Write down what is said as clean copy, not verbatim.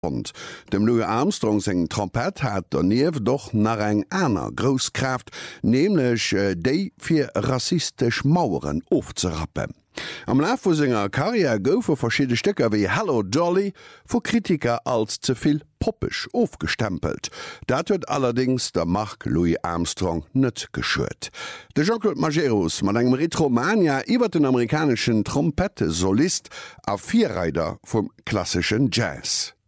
Und dem Louis Armstrong segen Trompet hat daneben doch nach eng einer Großkraft, nämlich déi fir rassistisch Mauern aufzurappen. Am Lauf vu senger Karriere goufe verschiedene Stücke wie Hello Dolly vor Kritiker als zuviel poppisch aufgestempelt. Dat huet allerdings der Mark Louis Armstrong net geschürt. De Jean-Claude Majeros mat engem Retromania iwwer den amerikanischen Trompete-Solist a Vierreiter vom klassischen Jazz.